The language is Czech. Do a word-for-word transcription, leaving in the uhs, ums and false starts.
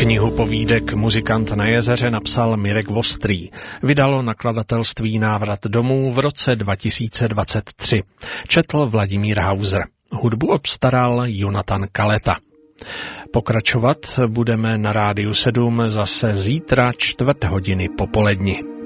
Knihu povídek Muzikant na jezeře napsal Mirek Vostrý. Vydalo nakladatelství Návrat domů v roce dva tisíce dvacet tři. Četl Vladimír Hauser. Hudbu obstaral Jonatan Kaleta. Pokračovat budeme na Rádiu sedm zase zítra čtvrt hodiny popoledni.